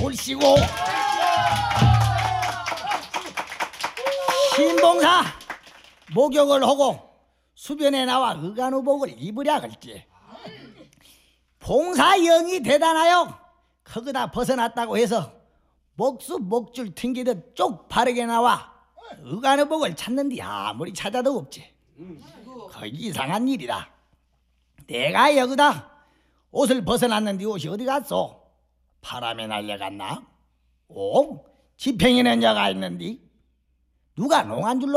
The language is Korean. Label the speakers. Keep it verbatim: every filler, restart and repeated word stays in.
Speaker 1: 굴시고 신봉사 목욕을 하고 수변에 나와 의간우복을 입으랴 할지 봉사 영이 대단하여 거기다 벗어났다고 해서 목수 목줄 튕기듯 쪽 바르게 나와 의간우복을 찾는디 아무리 찾아도 없지. 그 이상한 일이다. 내가 여기다 옷을 벗어났는데 옷이 어디 갔소? 바람에 날려갔나? 오, 지팽이는 여가 있는디 누가 농한 줄로